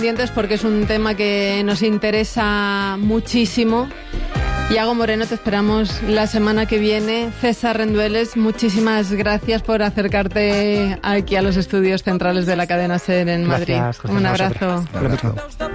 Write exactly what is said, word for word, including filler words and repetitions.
Porque es un tema que nos interesa muchísimo. Iago Moreno, te esperamos la semana que viene. César Rendueles, muchísimas gracias por acercarte aquí a los estudios centrales de la cadena SER en Madrid. Gracias, un abrazo. Un abrazo.